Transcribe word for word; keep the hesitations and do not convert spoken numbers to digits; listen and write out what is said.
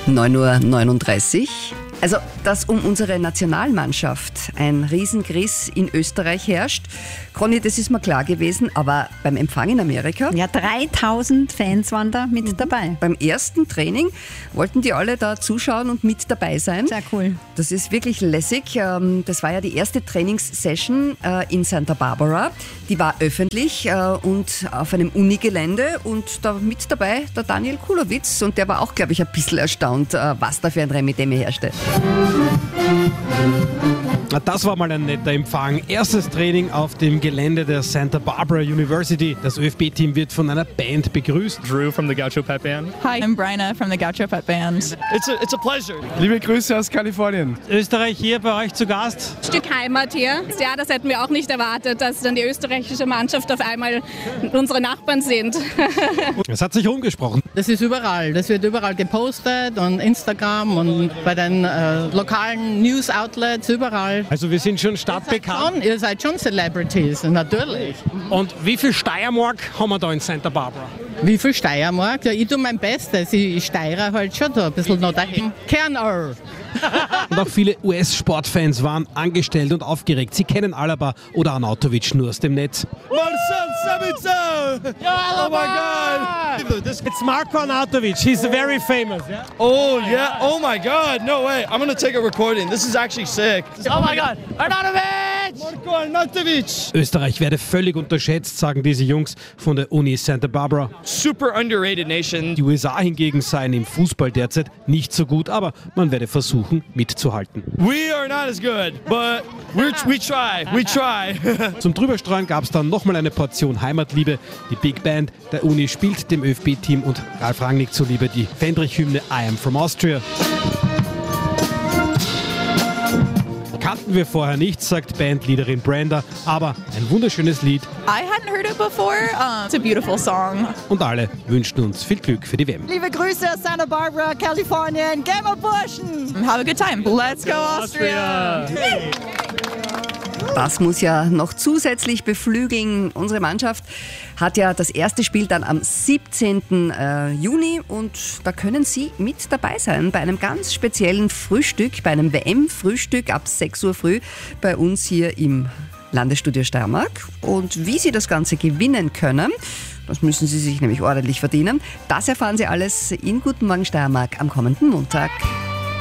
neun Uhr neununddreißig. Also, dass um unsere Nationalmannschaft ein Riesengriss in Österreich herrscht, Conny, das ist mir klar gewesen, aber beim Empfang in Amerika? Ja, dreitausend Fans waren da mit mhm. dabei. Beim ersten Training wollten die alle da zuschauen und mit dabei sein. Sehr cool. Das ist wirklich lässig. Das war ja die erste Trainingssession in Santa Barbara. Die war öffentlich und auf einem Unigelände und da mit dabei der Daniel Kulowitz und der war auch, glaube ich, ein bisschen erstaunt, was da für ein Remi-Demi herrschte. Das war mal ein netter Empfang. Erstes Training auf dem Gelände der Santa Barbara University. Das ÖFB-Team wird von einer Band begrüßt. Drew from the Gaucho Pet Band. Hi, I'm Bryna from the Gaucho Pet Band. It's a, it's a pleasure. Liebe Grüße aus Kalifornien. Österreich hier bei euch zu Gast. Stück Heimat hier. Ja, das hätten wir auch nicht erwartet, dass dann die österreichische Mannschaft auf einmal unsere Nachbarn sind. Es hat sich rumgesprochen. Das ist überall. Das wird überall gepostet und Instagram und bei den äh, lokalen News-Outlets überall. Also wir sind schon stadtbekannt. Schon, ihr seid schon Celebrities, natürlich. Und wie viel Steiermark haben wir da in Santa Barbara? Wie viel Steiermark? Ja, ich tue mein Bestes. Ich steire halt schon da ein bisschen noch dahin. Kernöl. Und auch viele U S-Sportfans waren angestellt und aufgeregt. Sie kennen Alaba oder Arnautovic nur aus dem Netz. Marcel Sabitzer! Oh my God! It's Marko Arnautovic. He's very famous. Yeah? Oh yeah! Oh my God! No way! I'm gonna take a recording. This is actually sick. Oh my God! Arnautovic! Marko Arnautovic! Österreich werde völlig unterschätzt, sagen diese Jungs von der Uni Santa Barbara. Super underrated nation. Die U S A hingegen seien im Fußball derzeit nicht so gut, aber man werde versuchen, mitzuhalten. We are not as good, but we're, we try, we try. Zum Drüberstreuen gab es dann nochmal eine Portion Heimatliebe. Die Big Band der Uni spielt dem ÖFB-Team und Ralf Rangnick zuliebe die Fendrich-Hymne I Am From Austria. Kannten wir vorher nicht, sagt Bandleaderin Brenda, aber ein wunderschönes Lied. I hadn't heard it before. Um, it's a beautiful song. Und alle wünschten uns viel Glück für die W M. Liebe Grüße aus Santa Barbara, Kalifornien. Game of Burschen! Have a good time. Let's go Austria! Hey. Das muss ja noch zusätzlich beflügeln. Unsere Mannschaft hat ja das erste Spiel dann am siebzehnten Juni und da können Sie mit dabei sein bei einem ganz speziellen Frühstück, bei einem W M-Frühstück ab sechs Uhr früh bei uns hier im Landesstudio Steiermark. Und wie Sie das Ganze gewinnen können, das müssen Sie sich nämlich ordentlich verdienen, das erfahren Sie alles in Guten Morgen Steiermark am kommenden Montag.